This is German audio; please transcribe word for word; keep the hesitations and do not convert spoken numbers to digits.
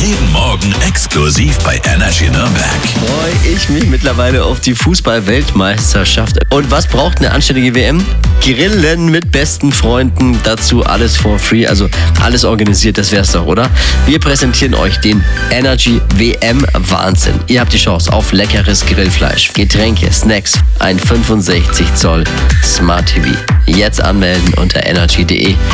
Jeden Morgen exklusiv bei Energy Nürnberg. Freue ich mich mittlerweile auf die Fußball-Weltmeisterschaft. Und was braucht eine anständige W M? Grillen mit besten Freunden, dazu alles for free, also alles organisiert, das wär's doch, oder? Wir präsentieren euch den Energy W M Wahnsinn. Ihr habt die Chance auf leckeres Grillfleisch, Getränke, Snacks, ein fünfundsechzig Zoll Smart T V. Jetzt anmelden unter energy punkt de.